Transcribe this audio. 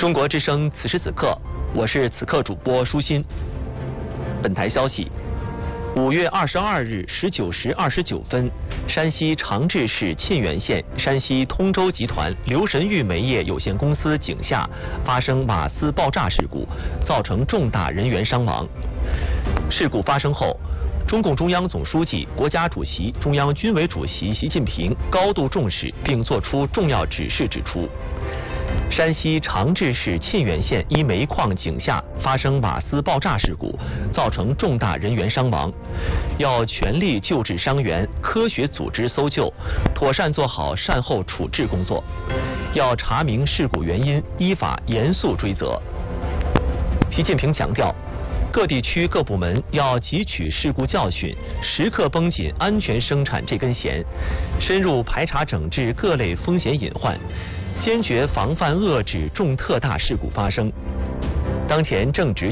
中国之声此时此刻，我是此刻主播舒心。本台消息：5月22日19时29分，山西长治市沁源县山西通州集团刘神玉煤业有限公司井下发生瓦斯爆炸事故，造成重大人员伤亡。事故发生后，中共中央总书记、国家主席、中央军委主席习近平高度重视，并作出重要指示，指出，山西长治市沁源县一煤矿井下发生瓦斯爆炸事故，造成重大人员伤亡，要全力救治伤员，科学组织搜救，妥善做好善后处置工作，要查明事故原因，依法严肃追责。习近平强调，各地区各部门要汲取事故教训，时刻绷紧安全生产这根弦，深入排查整治各类风险隐患，坚决防范遏制重特大事故发生。当前正值